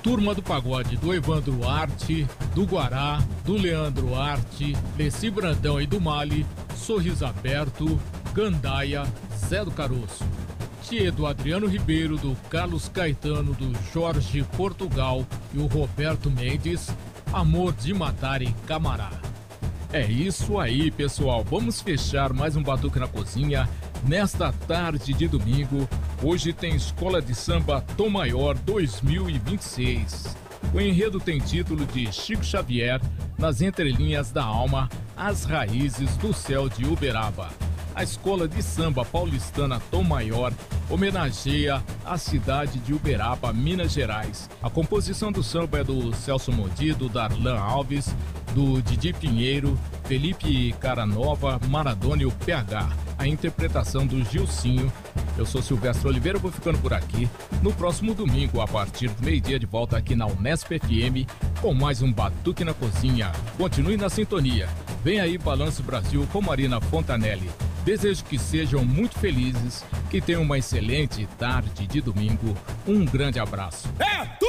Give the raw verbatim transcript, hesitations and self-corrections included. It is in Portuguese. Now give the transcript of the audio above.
Turma do Pagode do Evandro Arte, do Guará, do Leandro Arte, Leci Brandão e do Mali, Sorriso Aberto, Gandaia, Zé do Caroço. Tchê do Adriano Ribeiro, do Carlos Caetano, do Jorge Portugal e o Roberto Mendes, Amor de Matar em Camará. É isso aí, pessoal. Vamos fechar mais um Batuque na Cozinha nesta tarde de domingo. Hoje tem Escola de Samba Tom Maior dois mil e vinte e seis. O enredo tem título de Chico Xavier, Nas Entrelinhas da Alma, As Raízes do Céu de Uberaba. A Escola de Samba Paulistana Tom Maior homenageia a cidade de Uberaba, Minas Gerais. A composição do samba é do Celso Modi, do Darlan Alves, do Didi Pinheiro, Felipe Caranova, Maradona e o P H. A interpretação do Gilcinho. Eu sou Silvestre Oliveira, vou ficando por aqui. No próximo domingo, a partir do meio-dia, de volta aqui na Unesp F M, com mais um Batuque na Cozinha. Continue na sintonia. Vem aí Balanço Brasil com Marina Fontanelli. Desejo que sejam muito felizes, que tenham uma excelente tarde de domingo. Um grande abraço. É,